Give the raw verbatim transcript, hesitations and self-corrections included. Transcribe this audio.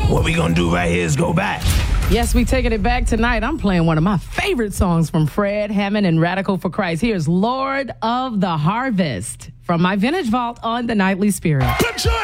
what we gonna do right here is go back. Yes, we taking it back tonight. I'm playing one of my favorite songs from Fred Hammond and Radical for Christ. Here's Lord of the Harvest from my Vintage Vault on the Nightly Spirit. Put your